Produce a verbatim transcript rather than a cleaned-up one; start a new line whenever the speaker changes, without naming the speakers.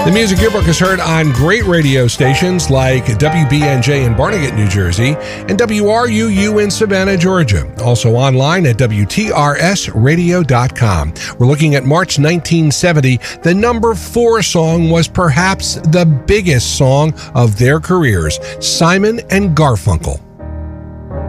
The Music Yearbook is heard on great radio stations like W B N J in Barnegat, New Jersey, and W R U U in Savannah, Georgia. Also online at W T R S radio dot com. We're looking at March nineteen seventy. The number four song was perhaps the biggest song of their careers, Simon and Garfunkel.